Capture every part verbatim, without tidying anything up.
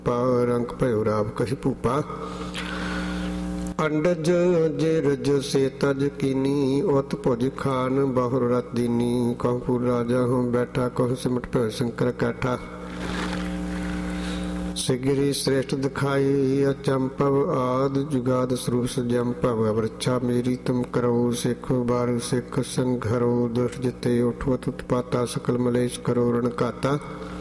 ਰੰਗ ਭਇਓ ਰਾਵ ਕਹੀ ਭੂਪਾ। ਅੰਡਜ ਜੇ ਰਜ ਸੇ ਤਜ ਕੀਨੀ ਉਤ ਭੁਜ ਖਾਨ ਬਹੁਰ ਰਤ ਦੀਨੀ। ਕਹੂੰ ਪੁਰ ਰਾਜਾ ਹੂੰ ਬੈਠਾ ਕਹੂੰ ਸਿਮਟ ਭਇਓ ਸ਼ੰਕਰ ਕੈਠਾ। ਸਿਗਰੀ श्रेष्ठ दिखाई अचंपव आद जुगाद स्वरूप सजंपव। वृक्षा मेरी तुम करो सिख बार सिख संघरो। दुष्ट जिते उठवत उत्पाता सकल मलेश करो रण घाता।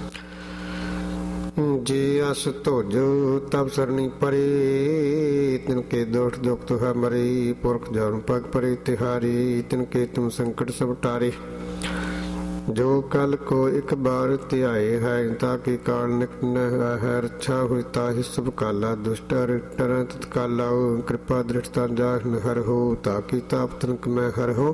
जे अस धोज तब सरनी परे तिनके दोष दुख तुहा मरे। पुरख जन पग परे तिहारी तिनके तुम संकट सब टारे। जो कल को एक बार ध्याए है ताकि काल निकट न है। रक्षा हुई ताहि सब काला दुष्ट रिटर तत्काला। कृपा दृष्टता जाह हर हो ताकि ताप तनक में हर हो।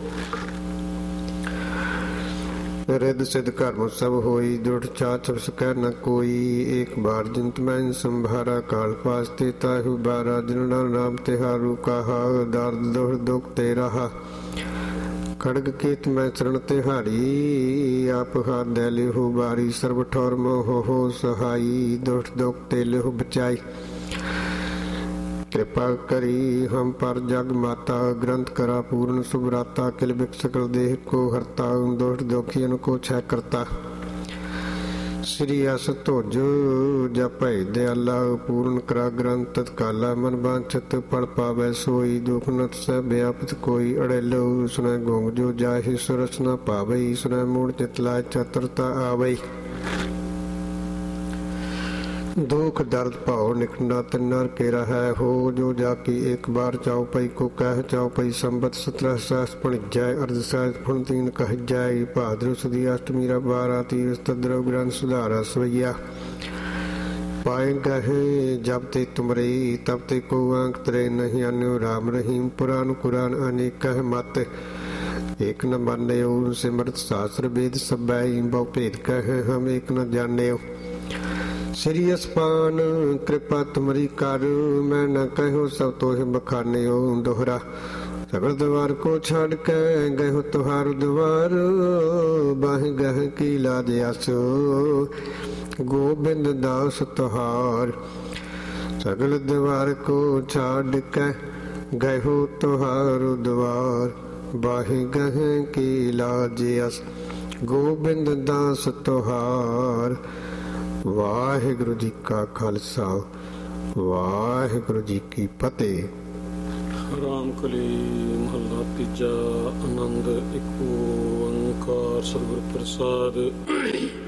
रिद सिद्ध कर्म सब होई दुष्ट चाह छप सकै न कोई। एक बार जिंत मैं संभारा काल पासते ताहु बारा। जिन नाम तिहारू कहा दर्द दुख दुख ते रहा। खड़ग केत मैं चरण तिहारी आप हाथ दे लिहु बारी। सर्व ठौर मोह हो सहाई दुष्ट दुख ते लिहु बचाई। कृपा करी हम पर जग माता ग्रंथ करा पूर्ण सुभराता। किल बिक सकल देह को हरता दुष्ट दुखियन को छय करता। श्री अस धोज जप भय दयाला पूर्ण करा ग्रंथ तत्काला। मन बांछत फल पावै सोई दुख नत सह व्यापत कोई। अड़ेलो सुनै गोंग जो जाहि सुरस न पावई। सुनै मूढ़ चित लाय चतुरता आवई। दुख दर्द भाव निकटना तिन्नर केरा है हो। जो जाकी एक बार चाओ पई को कह चाओ पई संबत सत्रह सहस पण जय। अर्ध सहस फुण तीन कह जय। भाद्र सुदी अष्टमी रा बारा तीर तद्रव ग्रंथ सुधारा सवैया। पाए गहे जब ते तुमरे तब ते को अंक तरे नहीं। अन्यो राम रहीम पुराण कुरान अनेक कह मत। एक न मान्यो सिमरत शास्त्र वेद सब बहु भेद कह हम एक न जान्यो। श्री असपान कृपा तुमरी कर मैं न कहो सब तोह बखान्यो। दोहरा सगल द्वार को छाड़ के गहो तुहार द्वार। बाह गह की लाज आसो गोबिंद दास तुहार। सगल द्वार को छाड़ के गहो तुहार द्वार। बाह गह की लाज आस गोबिंद दास तुहार। वाहिगुरु जी का खालसा वाहिगुरु जी की फतेह। राम कली महला तीजा। आनंद एक ओंकार सतਿਗੁਰ प्रसाद।